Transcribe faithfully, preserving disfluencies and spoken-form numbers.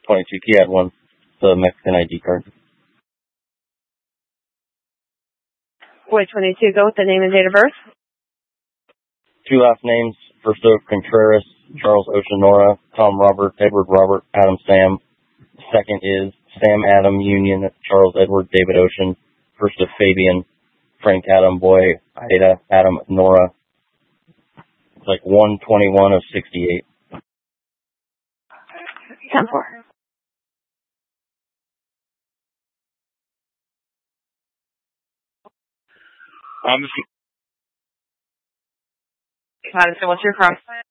twenty-two. He had one, the Mexican I D card. Boy twenty-two, go with the name and date of birth. Two last names, first of Contreras, Charles Ocean Nora, Tom Robert, Edward Robert, Adam Sam. Second is Sam Adam Union, Charles Edward David Ocean. First of Fabian, Frank Adam Boy, Ida Adam Nora. It's like one twenty-one of sixty-eight. ten four. Um, Madison, what's your cross?